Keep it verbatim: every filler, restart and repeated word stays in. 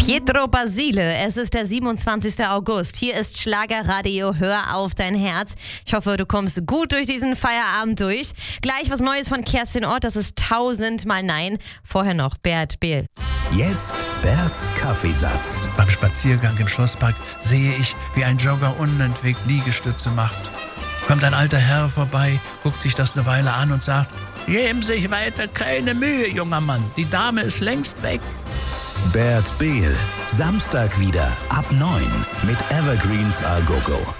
Pietro Basile, es ist der siebenundzwanzigster August. Hier ist Schlagerradio, hör auf dein Herz. Ich hoffe, du kommst gut durch diesen Feierabend durch. Gleich was Neues von Kerstin Ott, das ist tausendmal Nein. Vorher noch Bert Behl. Jetzt Berts Kaffeesatz. Beim Spaziergang im Schlosspark sehe ich, wie ein Jogger unentwegt Liegestütze macht. Kommt ein alter Herr vorbei, guckt sich das eine Weile an und sagt: Geben sich weiter keine Mühe, junger Mann, die Dame ist längst weg. Bert Behl, Samstag wieder ab neun mit Evergreens A Go Go.